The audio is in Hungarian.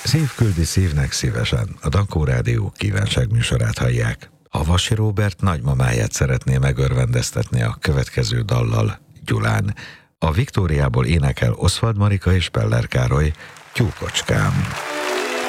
Szív küldi szívnek szívesen. A Dankó Rádió kívánságműsorát hallják. Havasi Róbert nagymamáját szeretné megörvendeztetni a következő dallal, Gyulán. A Viktóriából énekel Oswald Marika és Peller Károly, Tyúkocskám.